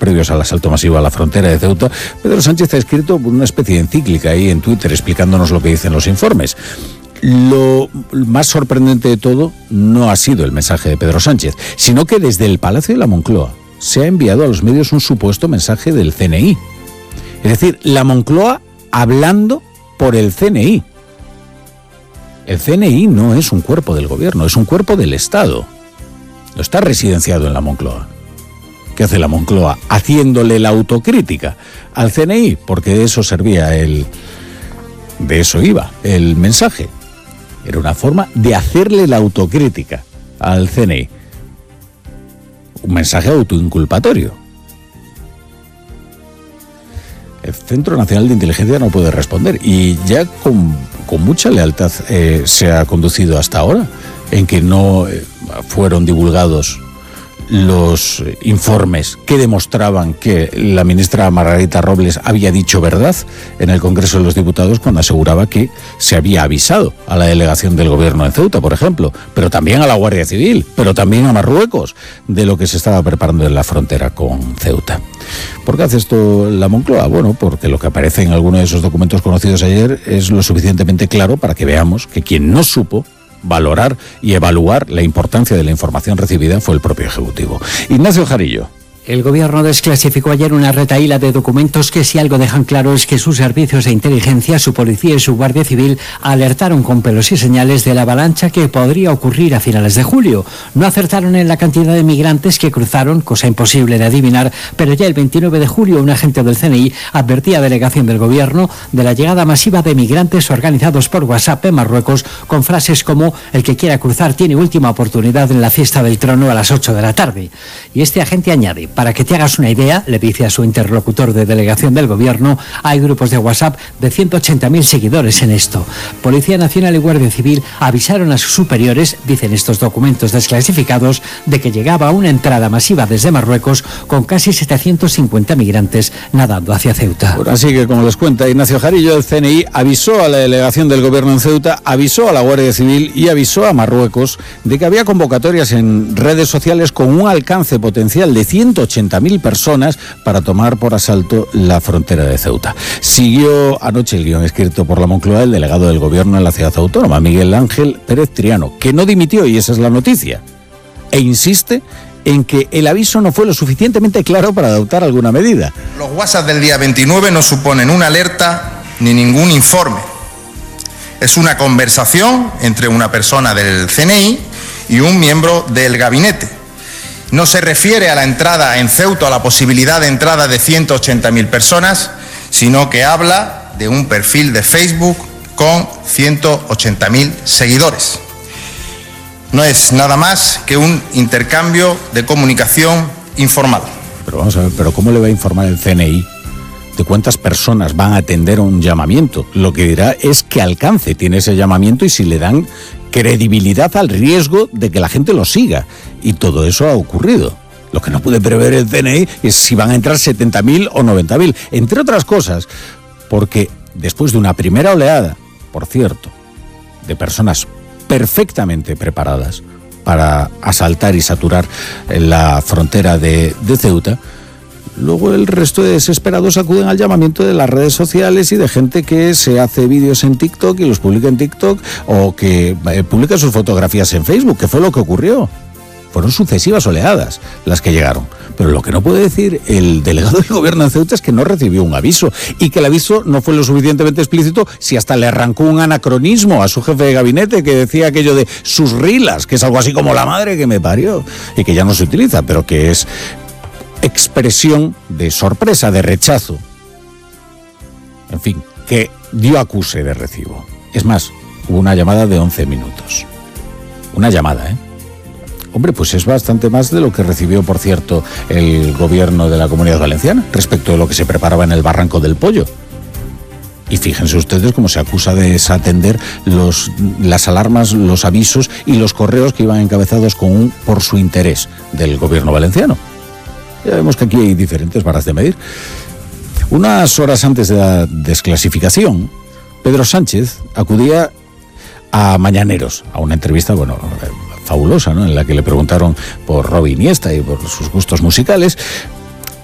previos al asalto masivo a la frontera de Ceuta, Pedro Sánchez ha escrito una especie de encíclica ahí en Twitter explicándonos lo que dicen los informes. Lo más sorprendente de todo no ha sido el mensaje de Pedro Sánchez, sino que desde el Palacio de la Moncloa se ha enviado a los medios un supuesto mensaje del CNI. Es decir, la Moncloa hablando por el CNI. El CNI no es un cuerpo del gobierno, es un cuerpo del Estado. No está residenciado en la Moncloa. ¿Qué hace la Moncloa? Haciéndole la autocrítica al CNI, porque de eso servía de eso iba el mensaje. Era una forma de hacerle la autocrítica al CNI. Un mensaje autoinculpatorio. El Centro Nacional de Inteligencia no puede responder y ya con mucha lealtad se ha conducido hasta ahora, en que no fueron divulgados los informes que demostraban que la ministra Margarita Robles había dicho verdad en el Congreso de los Diputados cuando aseguraba que se había avisado a la delegación del gobierno en Ceuta, por ejemplo, pero también a la Guardia Civil, pero también a Marruecos, de lo que se estaba preparando en la frontera con Ceuta. ¿Por qué hace esto la Moncloa? Bueno, porque lo que aparece en alguno de esos documentos conocidos ayer es lo suficientemente claro para que veamos que quien no supo valorar y evaluar la importancia de la información recibida fue el propio Ejecutivo. Ignacio Jarillo. El gobierno desclasificó ayer una retahíla de documentos que si algo dejan claro es que sus servicios de inteligencia, su policía y su Guardia Civil alertaron con pelos y señales de la avalancha que podría ocurrir a finales de julio. No acertaron en la cantidad de migrantes que cruzaron, cosa imposible de adivinar, pero ya el 29 de julio un agente del CNI advertía a delegación del gobierno de la llegada masiva de migrantes organizados por WhatsApp en Marruecos con frases como el que quiera cruzar tiene última oportunidad en la fiesta del trono a las 8 de la tarde. Y este agente añade: para que te hagas una idea, le dice a su interlocutor de delegación del gobierno, hay grupos de WhatsApp de 180.000 seguidores en esto. Policía Nacional y Guardia Civil avisaron a sus superiores, dicen estos documentos desclasificados, de que llegaba una entrada masiva desde Marruecos con casi 750 migrantes nadando hacia Ceuta. Bueno, así que, como les cuenta Ignacio Jarillo, el CNI avisó a la delegación del gobierno en Ceuta, avisó a la Guardia Civil y avisó a Marruecos de que había convocatorias en redes sociales con un alcance potencial de 180.000 personas para tomar por asalto la frontera de Ceuta. Siguió anoche el guión escrito por la Moncloa el delegado del gobierno en la ciudad autónoma, Miguel Ángel Pérez Triano, que no dimitió, y esa es la noticia, e insiste en que el aviso no fue lo suficientemente claro para adoptar alguna medida. Los WhatsApp del día 29 no suponen una alerta ni ningún informe. Es una conversación entre una persona del CNI y un miembro del gabinete. No se refiere a la entrada en Ceuta, a la posibilidad de entrada de 180.000 personas, sino que habla de un perfil de Facebook con 180.000 seguidores. No es nada más que un intercambio de comunicación informal. Pero vamos a ver, ¿pero cómo le va a informar el CNI de cuántas personas van a atender un llamamiento? Lo que dirá es qué alcance tiene ese llamamiento y si le dan credibilidad al riesgo de que la gente lo siga. Y todo eso ha ocurrido. Lo que no puede prever el CNI es si van a entrar 70.000 o 90.000. Entre otras cosas, porque después de una primera oleada, por cierto, de personas perfectamente preparadas para asaltar y saturar la frontera de Ceuta, luego el resto de desesperados acuden al llamamiento de las redes sociales y de gente que se hace vídeos en TikTok y los publica en TikTok o que publica sus fotografías en Facebook, que fue lo que ocurrió. Fueron sucesivas oleadas las que llegaron. Pero lo que no puede decir el delegado del gobierno de Ceuta es que no recibió un aviso y que el aviso no fue lo suficientemente explícito si hasta le arrancó un anacronismo a su jefe de gabinete que decía aquello de sus rilas, que es algo así como la madre que me parió y que ya no se utiliza, pero que es expresión de sorpresa, de rechazo. En fin, que dio acuse de recibo. Es más, hubo una llamada de 11 minutos. Una llamada, ¿eh? Hombre, pues es bastante más de lo que recibió, por cierto, el gobierno de la Comunidad Valenciana respecto de lo que se preparaba en el Barranco del Pollo. Y fíjense ustedes cómo se acusa de desatender las alarmas, los avisos y los correos que iban encabezados con un por su interés del gobierno valenciano. Ya vemos que aquí hay diferentes varas de medir. Unas horas antes de la desclasificación, Pedro Sánchez acudía a Mañaneros, a una entrevista, fabulosa, ¿no?, en la que le preguntaron por Robin Iniesta y por sus gustos musicales,